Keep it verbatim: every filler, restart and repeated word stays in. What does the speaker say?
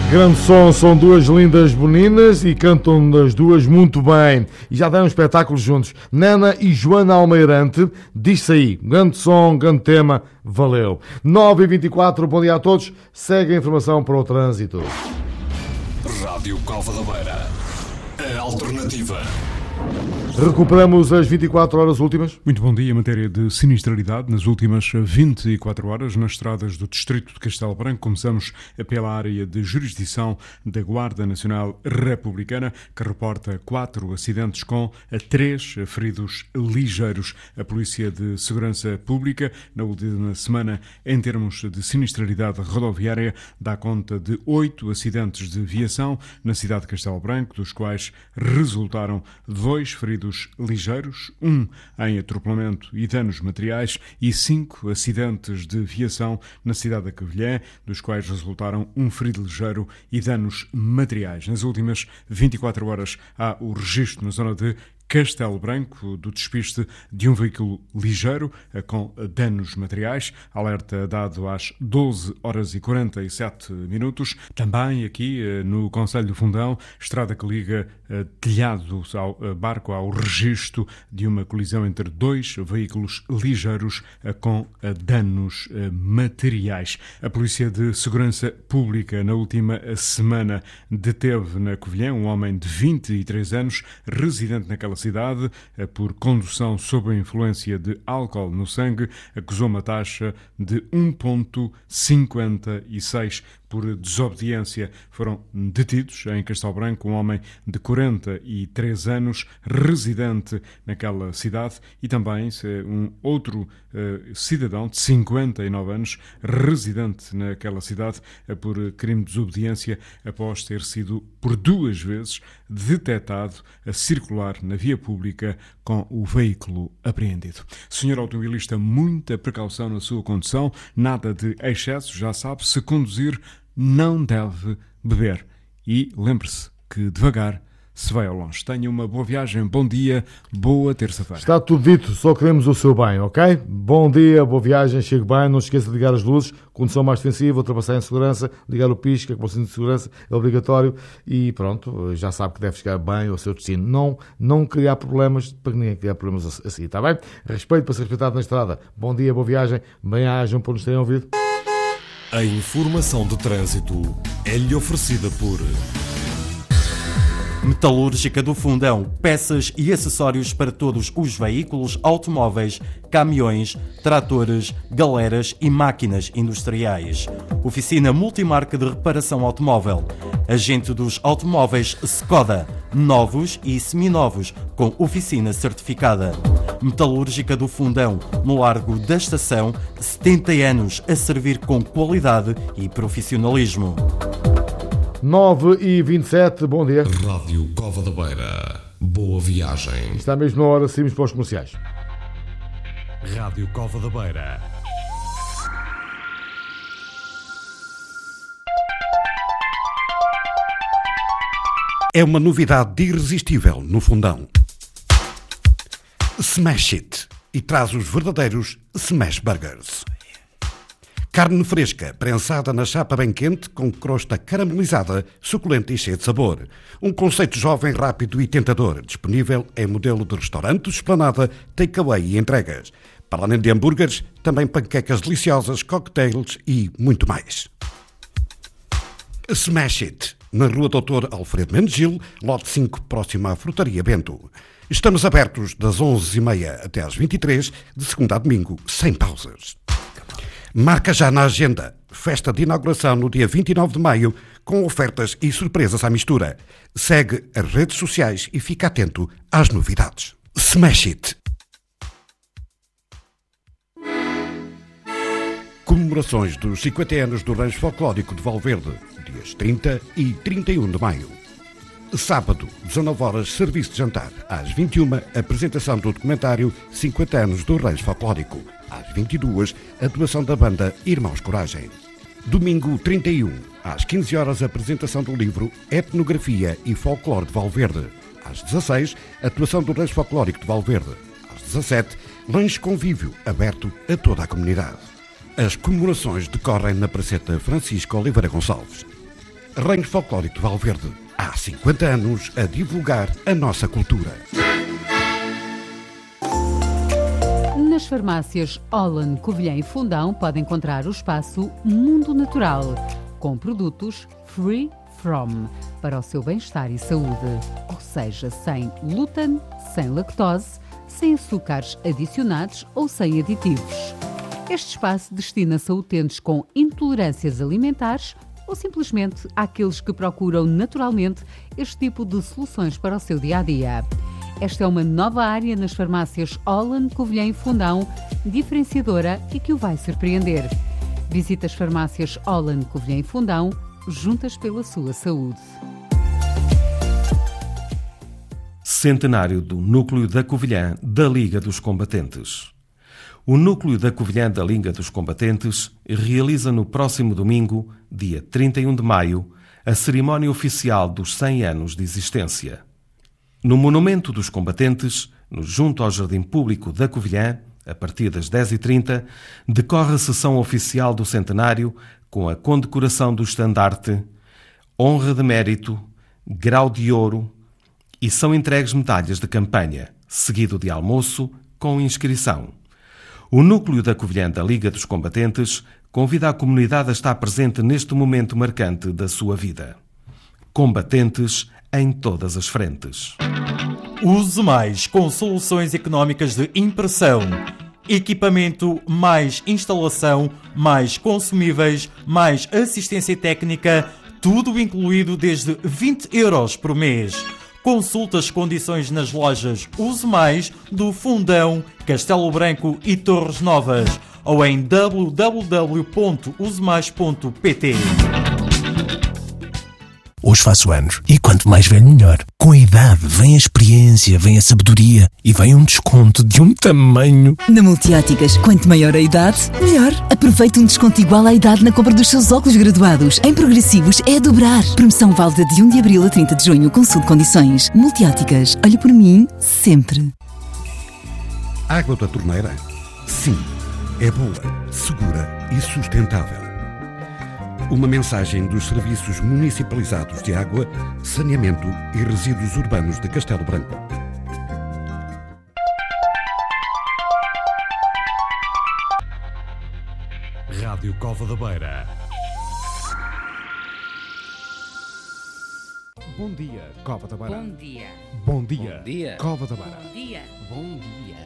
Grande som, são duas lindas meninas e cantam as duas muito bem. E já deram um espetáculo juntos. Nana e Joana Almeirante, diz-se aí. Grande som, grande tema, valeu. nove e vinte e quatro, bom dia a todos. Segue a informação para o trânsito. Rádio Cova da Beira, a alternativa. Recuperamos as vinte e quatro horas últimas. Muito bom dia. Em matéria de sinistralidade, nas últimas vinte e quatro horas, nas estradas do distrito de Castelo Branco, começamos pela área de jurisdição da Guarda Nacional Republicana, que reporta quatro acidentes com três feridos ligeiros. A Polícia de Segurança Pública, na última semana, em termos de sinistralidade rodoviária, dá conta de oito acidentes de viação na cidade de Castelo Branco, dos quais resultaram dois feridos ligeiros, um em atropelamento e danos materiais e cinco acidentes de viação na cidade da Covilhã, dos quais resultaram um ferido ligeiro e danos materiais. Nas últimas vinte e quatro horas há o registro na zona de Castelo Branco do despiste de um veículo ligeiro com danos materiais, alerta dado às doze horas e quarenta e sete minutos. Também aqui no Concelho do Fundão, estrada que liga Telhados ao Barco, ao registro de uma colisão entre dois veículos ligeiros com danos materiais. A Polícia de Segurança Pública na última semana deteve na Covilhã um homem de vinte e três anos, residente naquela cidade, por condução sob a influência de álcool no sangue, acusou uma taxa de um vírgula cinquenta e seis. Por desobediência foram detidos em Castelo Branco um homem de quarenta e três anos, residente naquela cidade, e também um outro uh, cidadão de cinquenta e nove anos, residente naquela cidade, uh, por crime de desobediência, após ter sido por duas vezes detectado a circular na via pública com o veículo apreendido. Senhor automobilista, muita precaução na sua condução, nada de excesso, já sabe, se conduzir não deve beber. E lembre-se que devagar se vai ao longe. Tenha uma boa viagem, bom dia, boa terça-feira. Está tudo dito, só queremos o seu bem, ok? Bom dia, boa viagem, chegue bem, não se esqueça de ligar as luzes, condução mais defensiva, ultrapassar em segurança, ligar o pisca, com o cinto de segurança, é obrigatório e pronto, já sabe que deve chegar bem ao seu destino. Não, não criar problemas, para ninguém criar problemas assim, está bem? Respeito para ser respeitado na estrada. Bom dia, boa viagem, bem-ajam por nos terem ouvido. A informação de trânsito é-lhe oferecida por Metalúrgica do Fundão, peças e acessórios para todos os veículos, automóveis, caminhões, tratores, galeras e máquinas industriais. Oficina multimarca de reparação automóvel. Agente dos automóveis Skoda, novos e seminovos, com oficina certificada. Metalúrgica do Fundão, no Largo da Estação, setenta anos a servir com qualidade e profissionalismo. nove e vinte e sete, bom dia. Rádio Cova da Beira. Boa viagem. Está mesmo na hora, seguimos para os comerciais. Rádio Cova da Beira. É uma novidade irresistível no Fundão. Smash It e traz os verdadeiros Smash Burgers. Carne fresca, prensada na chapa bem quente, com crosta caramelizada, suculenta e cheia de sabor. Um conceito jovem, rápido e tentador, disponível em modelo de restaurante, esplanada, takeaway e entregas. Para além de hambúrgueres, também panquecas deliciosas, cocktails e muito mais. Smash It, na Rua doutor Alfredo Mendes Gil, lote cinco, próximo à Frutaria Bento. Estamos abertos das onze e meia até às vinte e três, de segunda a domingo, sem pausas. Marca já na agenda. Festa de inauguração no dia vinte e nove de maio, com ofertas e surpresas à mistura. Segue as redes sociais e fica atento às novidades. Smash It! Comemorações dos cinquenta anos do Rancho Folclórico de Valverde, dias trinta e trinta e um de maio. Sábado, dezanove horas, serviço de jantar. Às vinte e uma, apresentação do documentário cinquenta anos do Rancho Folclórico. Às vinte e duas, atuação da banda Irmãos Coragem. Domingo trinta e um, às quinze horas, apresentação do livro Etnografia e Folclore de Valverde. Às dezasseis, atuação do Rancho Folclórico de Valverde. Às dezassete, lanche convívio, aberto a toda a comunidade. As comemorações decorrem na Praceta Francisco Oliveira Gonçalves. Rancho Folclórico de Valverde. Há cinquenta anos a divulgar a nossa cultura. Nas farmácias Holland, Covilhã e Fundão pode encontrar o espaço Mundo Natural, com produtos free from, para o seu bem-estar e saúde. Ou seja, sem glúten, sem lactose, sem açúcares adicionados ou sem aditivos. Este espaço destina-se a utentes com intolerâncias alimentares ou simplesmente àqueles que procuram naturalmente este tipo de soluções para o seu dia-a-dia. Esta é uma nova área nas farmácias Holland, Covilhã e Fundão, diferenciadora e que o vai surpreender. Visite as farmácias Holland, Covilhã e Fundão, juntas pela sua saúde. Centenário do Núcleo da Covilhã da Liga dos Combatentes. O Núcleo da Covilhã da Liga dos Combatentes realiza no próximo domingo, dia trinta e um de maio, a cerimónia oficial dos cem anos de existência. No Monumento dos Combatentes, no junto ao Jardim Público da Covilhã, a partir das dez e trinta, decorre a sessão oficial do centenário com a condecoração do estandarte, honra de mérito, grau de ouro e são entregues medalhas de campanha, seguido de almoço com inscrição. O Núcleo da Covilhã da Liga dos Combatentes convida a comunidade a estar presente neste momento marcante da sua vida. Combatentes em todas as frentes. Use mais com soluções económicas de impressão. Equipamento, mais instalação, mais consumíveis, mais assistência técnica, tudo incluído desde vinte euros por mês. Consulte as condições nas lojas Use Mais do Fundão, Castelo Branco e Torres Novas ou em w w w ponto use mais ponto p t. Hoje faço anos e quanto mais velho melhor. Com a idade vem a experiência, vem a sabedoria e vem um desconto de um tamanho. Na Multióticas, quanto maior a idade, melhor. Aproveite um desconto igual à idade na compra dos seus óculos graduados. Em progressivos é a dobrar. Promoção válida de um de abril a trinta de junho. Consulte condições. Multióticas, olhe por mim sempre. Água da torneira? Sim, é boa, segura e sustentável. Uma mensagem dos Serviços Municipalizados de Água, Saneamento e Resíduos Urbanos de Castelo Branco. Rádio Cova da Beira. Bom dia, Cova da Beira. Bom dia. Bom dia, Bom dia. Cova da Beira. Bom dia. Bom dia.